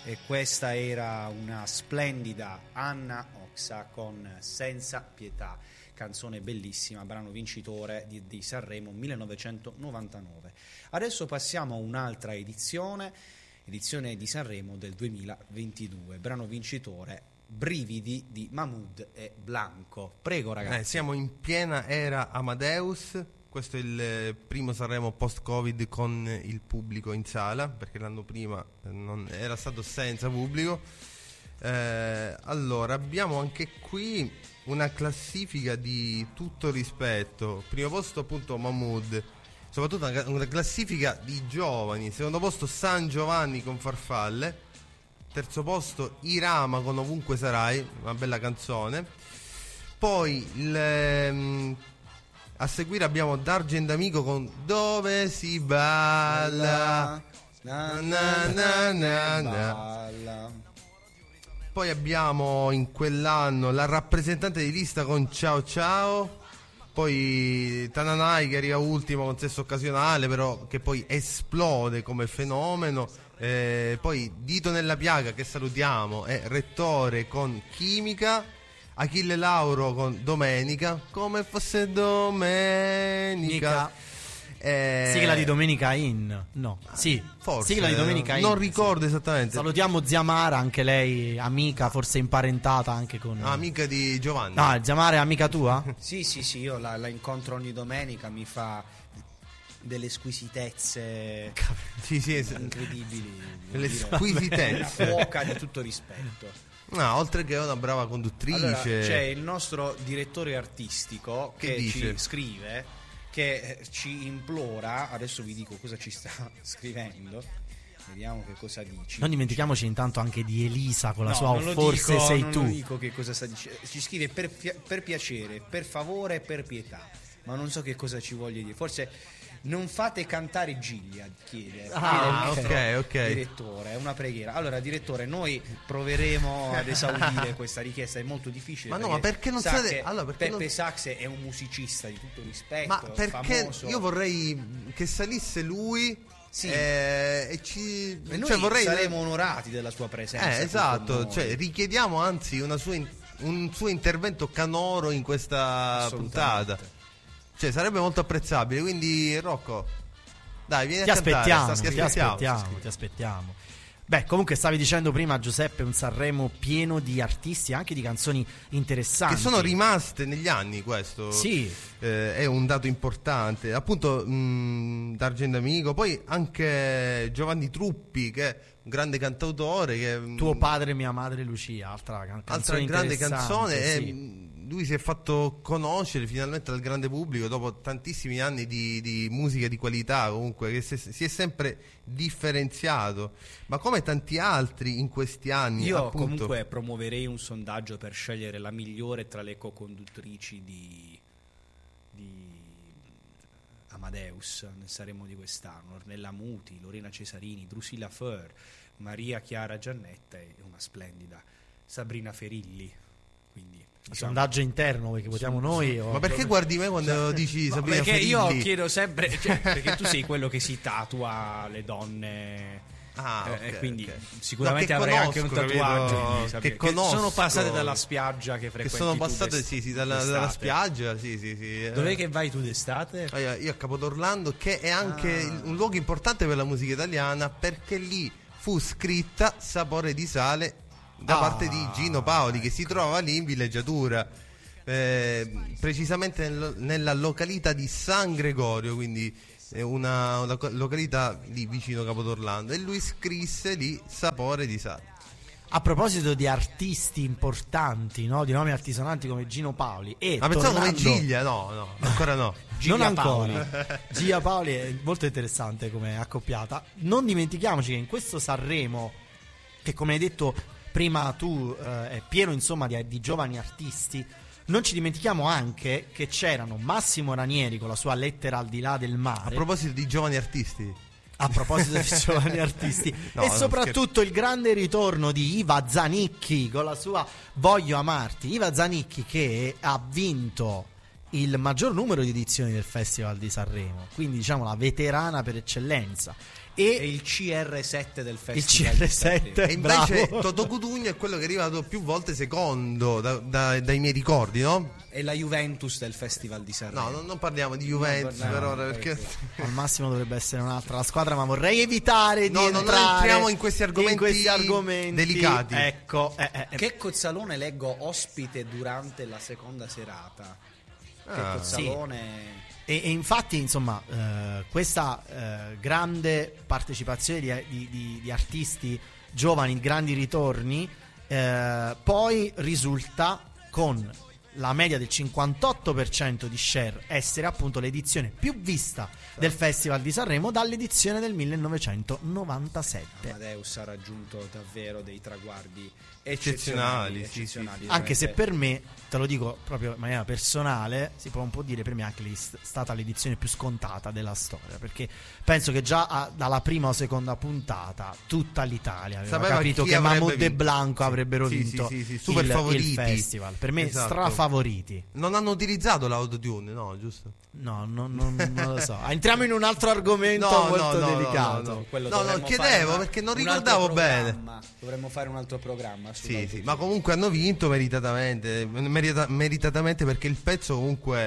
e questa era una splendida Anna Oxa con Senza Pietà, canzone bellissima, brano vincitore di Sanremo 1999. Adesso passiamo a un'altra edizione di Sanremo del 2022, brano vincitore Brividi di Mahmood e Blanco. Prego ragazzi. Siamo in piena era Amadeus. Questo è il primo Sanremo post-Covid con il pubblico in sala, perché l'anno prima non era stato senza pubblico. Allora, abbiamo anche qui una classifica di tutto rispetto. Primo posto appunto Mahmood, soprattutto una classifica di giovani. Secondo posto San Giovanni con Farfalle. Terzo posto Irama con Ovunque Sarai, una bella canzone. Poi a seguire abbiamo D'Argent Amico con Dove si balla, na, na, na, na, na. Poi abbiamo in quell'anno la rappresentante di lista con Ciao Ciao. Poi Tananai che arriva ultimo con Sesso Occasionale, però che poi esplode come fenomeno. Poi Dito nella Piaga, che salutiamo, e Rettore con Chimica. Achille Lauro con Domenica, come fosse domenica. Sigla di Domenica In. No, sì, forse. Sigla di Domenica In. Non ricordo esattamente. Salutiamo zia Mara, anche lei amica, forse imparentata anche con... amica di Giovanni. No, zia Mara è amica tua? Sì, io la incontro ogni domenica, mi fa delle squisitezze incredibili. Le squisitezze. Una cuoca di tutto rispetto. No, oltre che una brava conduttrice. Allora, c'è il nostro direttore artistico che ci scrive, che ci implora. Adesso vi dico cosa ci sta scrivendo. Vediamo che cosa dici. Non dimentichiamoci intanto anche di Elisa con la sua Forse sei tu. Non dico che cosa sta dicendo. Ci scrive per piacere, per favore, per pietà. Ma non so che cosa ci voglia dire. Forse non fate cantare Giglia, chiede ok. direttore, è una preghiera. Allora direttore, noi proveremo ad esaudire questa richiesta, è molto difficile. Ma perché non state... Peppe Sax è un musicista di tutto rispetto, ma perché famoso. Io vorrei che salisse lui. Sì. E noi saremo onorati della sua presenza. Esatto, richiediamo anzi un suo intervento canoro in questa puntata. Sarebbe molto apprezzabile, quindi Rocco, dai, vieni a cantare. Ti aspettiamo. Beh, comunque stavi dicendo prima, Giuseppe, un Sanremo pieno di artisti, anche di canzoni interessanti. Che sono rimaste negli anni, questo sì. È un dato importante. Appunto, D'Argent Amico, poi anche Giovanni Truppi, che è un grande cantautore. Tuo padre, mia madre, Lucia, altra grande canzone. Sì. Lui si è fatto conoscere finalmente dal grande pubblico dopo tantissimi anni di musica di qualità, comunque, che si è sempre differenziato, ma come tanti altri in questi anni. Io comunque promuoverei un sondaggio per scegliere la migliore tra le co-conduttrici di Amadeus nel Sanremo di quest'anno: Ornella Muti, Lorena Cesarini, Drusilla Fair, Maria Chiara Giannetta e una splendida Sabrina Ferilli. Quindi sondaggio interno, perché votiamo noi ma perché guardi me quando dici Sabrina perché Ferilli? Io chiedo sempre, perché tu sei quello che si tatua le donne, quindi sicuramente avrai anche un tatuaggio che sono passate dalla spiaggia, che sono passate dalla spiaggia, sì. Dov'è che vai tu d'estate? Io a Capodorlando, che è anche un luogo importante per la musica italiana, perché lì fu scritta Sapore di sale da parte di Gino Paoli, che si trova lì in villeggiatura, precisamente nella località di San Gregorio, quindi è una località lì vicino Capodorlando, e lui scrisse lì Sapore di sale. A proposito di artisti importanti, no? Di nomi artisananti come Gino Paoli e pensavo come Giglia, no, ancora no. Non ancora. Gia Paoli è molto interessante come accoppiata. Non dimentichiamoci che in questo Sanremo, che come hai detto prima tu, è pieno insomma di giovani artisti, non ci dimentichiamo anche che c'erano Massimo Ranieri con la sua Lettera al di là del mare. A proposito di giovani artisti, e soprattutto il grande ritorno di Iva Zanicchi con la sua Voglio amarti. Iva Zanicchi, che ha vinto il maggior numero di edizioni del Festival di Sanremo, quindi diciamo la veterana per eccellenza. e il CR7 del il festival. CR7. E invece Bravo. Totò Cutugno è quello che è arrivato più volte secondo dai miei ricordi, no? E la Juventus del festival di Sanremo. No, non parliamo di Juventus No, per no, ora perché Al massimo dovrebbe essere un'altra la squadra, ma vorrei evitare di No, non entrare entriamo in questi argomenti argomenti delicati. Ecco, Che Cozzalone leggo ospite durante la seconda serata. Che Cozzalone... E infatti, insomma, questa grande partecipazione di artisti giovani, grandi ritorni, poi risulta con la media del 58% di share essere appunto l'edizione più vista del Festival di Sanremo dall'edizione del 1997. Amadeus ha raggiunto davvero dei traguardi Eccezionali, eccezionali. Anche se per me, te lo dico proprio in maniera personale, si può un po' dire per me anche stata l'edizione più scontata della storia, perché penso che già dalla prima o seconda puntata tutta l'Italia aveva Sapeva capito chi che avrebbe Mahmood e vinto. Blanco avrebbero Sì, vinto sì, super il favoriti. festival. Per me Esatto. strafavoriti. non hanno utilizzato l'autotune, no, giusto? No, non lo so. Entriamo in un altro argomento No, molto no, delicato. no. Quello No, dovremmo chiedevo fare perché non un altro ricordavo bene. programma. Dovremmo fare un altro programma Sì, ma comunque hanno vinto meritatamente perché il pezzo comunque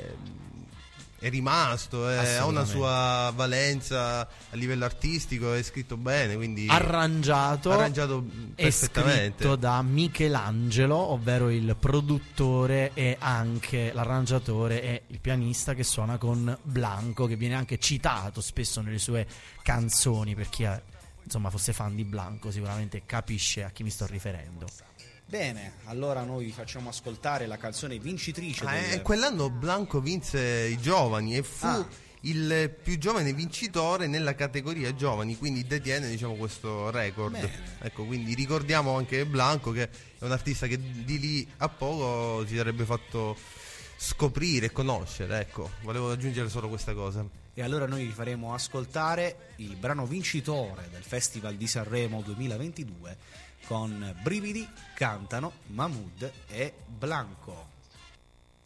è rimasto, ha una sua valenza a livello artistico, è scritto bene, quindi Arrangiato e perfettamente. scritto da Michelangelo, ovvero il produttore e anche l'arrangiatore e il pianista che suona con Blanco, che viene anche citato spesso nelle sue canzoni. Per chi insomma fosse fan di Blanco sicuramente capisce a chi mi sto riferendo. Bene, allora noi vi facciamo ascoltare la canzone vincitrice Quell'anno Blanco vinse i giovani e fu il più giovane vincitore nella categoria giovani, quindi detiene, diciamo, questo record. Bene. Ecco, quindi ricordiamo anche Blanco, che è un artista che di lì a poco si sarebbe fatto scoprire e conoscere. Ecco, volevo aggiungere solo questa cosa. E allora noi vi faremo ascoltare il brano vincitore del Festival di Sanremo 2022. Con Brividi cantano Mahmood e Blanco.